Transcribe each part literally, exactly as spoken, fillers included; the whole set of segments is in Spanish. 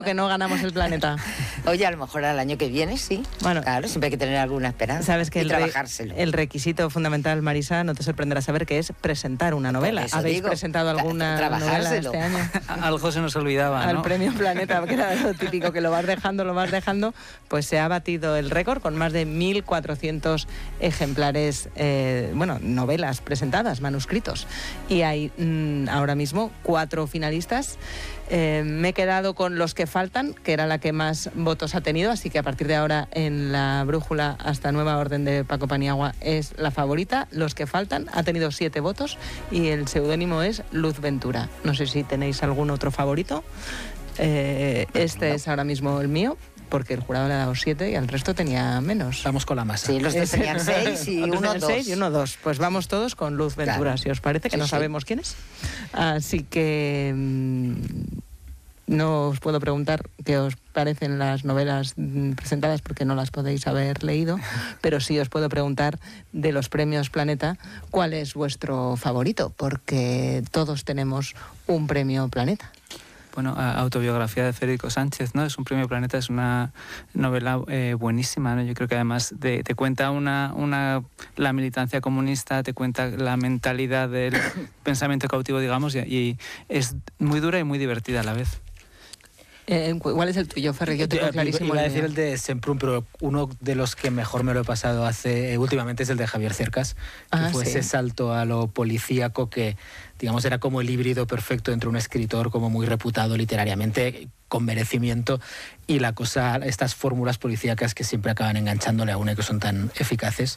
que no ganamos el planeta. Oye, a lo mejor al año que viene, sí. Bueno, claro, siempre hay que tener alguna esperanza. Sabes que y el, re trabajárselo. el requisito fundamental, Marisa, no te sorprenderá saber que es presentar una novela. ¿Habéis digo, presentado alguna novela este año? Algo se nos olvidaba, ¿no? Al Premio Planeta, que era lo típico, que lo vas dejando, lo vas dejando, pues se ha batido el récord con más de mil cuatrocientos ejemplares, eh, bueno, novelas presentadas, manuscritos. Y hay mmm, ahora mismo cuatro finalistas. Eh, me he quedado con Los que faltan, que era la que más votos ha tenido, así que a partir de ahora en la brújula hasta nueva orden de Paco Paniagua es la favorita. Los que faltan ha tenido siete votos y el seudónimo es Luz Ventura. No sé si tenéis algún otro favorito. Eh, este es ahora mismo el mío, porque el jurado le ha dado siete y al resto tenía menos. Vamos con la masa. Sí, los dos tenían seis y uno dos. seis y uno dos. Pues vamos todos con Luz Ventura, claro. Si os parece, que sí, no sabemos sí. quién es. Así que mmm, no os puedo preguntar qué os parecen las novelas presentadas porque no las podéis haber leído, pero sí os puedo preguntar de los premios Planeta cuál es vuestro favorito, porque todos tenemos un premio Planeta. Bueno, Autobiografía de Federico Sánchez, ¿no? Es un premio Planeta, es una novela eh, buenísima, ¿no? Yo creo que además de, te cuenta una, una, la militancia comunista, te cuenta la mentalidad del pensamiento cautivo, digamos, y, y es muy dura y muy divertida a la vez. Eh, ¿Cuál es el tuyo, Ferri? Yo tengo clarísimo. Iba a decir el de Semprún, pero uno de los que mejor me lo he pasado hace eh, últimamente es el de Javier Cercas, que ah, fue sí. ese salto a lo policíaco que, digamos, era como el híbrido perfecto entre un escritor como muy reputado literariamente, con merecimiento, y la cosa, estas fórmulas policíacas que siempre acaban enganchándole a una y que son tan eficaces.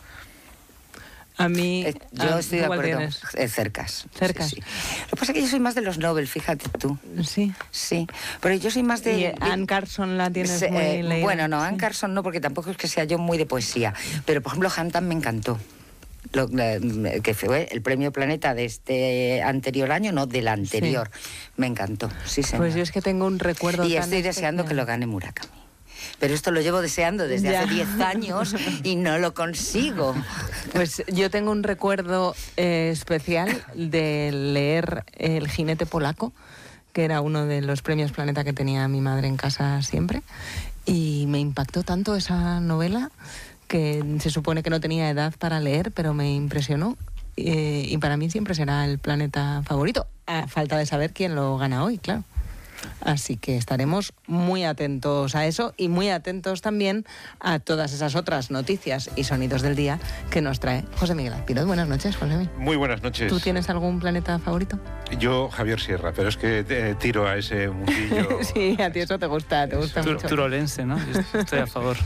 A mí... Eh, yo ah, estoy de acuerdo. Eh, cercas. Cercas. Sí, sí. Lo que pasa es que yo soy más de los Nobel, fíjate tú. Sí. Sí. Pero yo soy más de... ¿Y Anne Carson la tienes se, muy eh, leída? Bueno, no, sí. Anne Carson no, porque tampoco es que sea yo muy de poesía. Pero, por ejemplo, Hampton me encantó. Lo, que fue el premio Planeta de este anterior año, no, del anterior. Sí. Me encantó, sí, señor. Pues yo es que tengo un recuerdo Y tan estoy especial. deseando que lo gane Murakami. Pero esto lo llevo deseando desde ya. hace diez años y no lo consigo. Pues yo tengo un recuerdo eh, especial de leer El jinete polaco, que era uno de los premios Planeta que tenía mi madre en casa siempre. Y me impactó tanto esa novela que se supone que no tenía edad para leer, pero me impresionó. Eh, y para mí siempre será el Planeta favorito. A falta de saber quién lo gana hoy, claro. Así que estaremos muy atentos a eso y muy atentos también a todas esas otras noticias y sonidos del día que nos trae José Miguel Azpiroz. Buenas noches, José Miguel. Muy buenas noches. ¿Tú tienes algún planeta favorito? Yo, Javier Sierra, pero es que eh, tiro a ese mundillo. Sí, a ti eso te gusta, te gusta Tur mucho. Turolense, ¿no? Yo estoy a favor.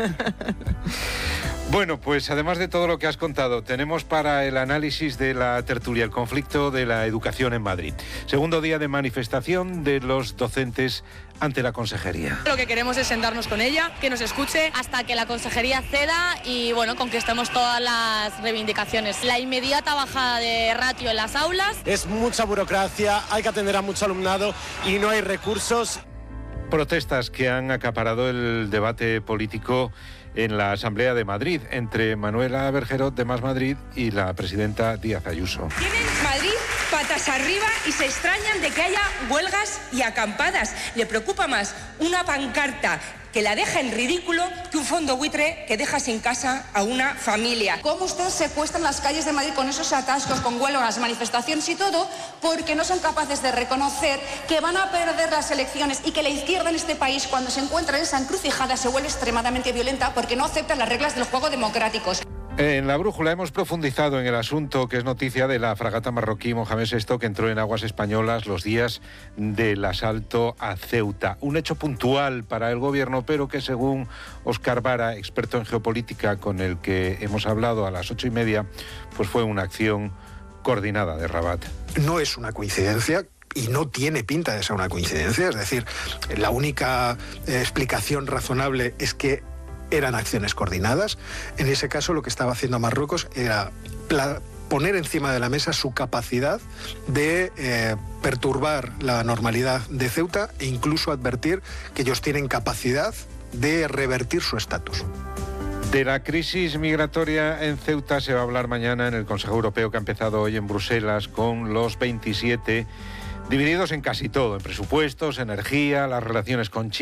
Bueno, pues además de todo lo que has contado, tenemos para el análisis de la tertulia el conflicto de la educación en Madrid. Segundo día de manifestación de los docentes ante la consejería. Lo que queremos es sentarnos con ella, que nos escuche hasta que la consejería ceda y bueno, conquistemos todas las reivindicaciones. La inmediata bajada de ratio en las aulas. Es mucha burocracia, hay que atender a mucho alumnado y no hay recursos. Protestas que han acaparado el debate político en la Asamblea de Madrid entre Manuela Bergerot de Más Madrid y la presidenta Díaz Ayuso. Tienen Madrid patas arriba y se extrañan de que haya huelgas y acampadas. Le preocupa más una pancarta que la deja en ridículo que un fondo buitre que deja sin casa a una familia. ¿Cómo ustedes secuestran las calles de Madrid con esos atascos, con huelgas, manifestaciones y todo? Porque no son capaces de reconocer que van a perder las elecciones y que la izquierda en este país, cuando se encuentra en esa encrucijada, se vuelve extremadamente violenta porque no aceptan las reglas del juego democráticos. En la brújula hemos profundizado en el asunto que es noticia de la fragata marroquí Mohamed sexto que entró en aguas españolas los días del asalto a Ceuta. Un hecho puntual para el gobierno, pero que según Óscar Vara, experto en geopolítica con el que hemos hablado a las ocho y media, pues fue una acción coordinada de Rabat. No es una coincidencia. Y no tiene pinta de ser una coincidencia. Es decir, la única eh, explicación razonable es que eran acciones coordinadas. En ese caso, lo que estaba haciendo Marruecos era poner encima de la mesa su capacidad de eh, perturbar la normalidad de Ceuta e incluso advertir que ellos tienen capacidad de revertir su estatus. De la crisis migratoria en Ceuta se va a hablar mañana en el Consejo Europeo que ha empezado hoy en Bruselas con los veintisiete divididos en casi todo, en presupuestos, energía, las relaciones con China.